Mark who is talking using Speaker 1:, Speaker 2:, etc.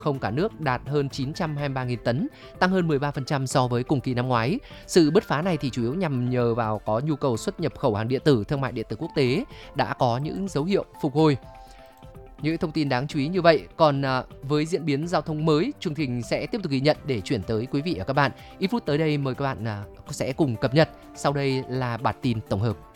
Speaker 1: không cả nước đạt hơn 923.000 tấn, tăng hơn 13% so với cùng kỳ năm ngoái. Sự bứt phá này thì chủ yếu nhằm nhờ vào có nhu cầu xuất nhập khẩu hàng điện tử, thương mại điện tử quốc tế đã có những dấu hiệu phục hồi. Những thông tin đáng chú ý như vậy. Còn với diễn biến giao thông mới, chương trình sẽ tiếp tục ghi nhận để chuyển tới quý vị và các bạn. Ít phút tới đây mời các bạn sẽ cùng cập nhật. Sau đây là bản tin tổng hợp.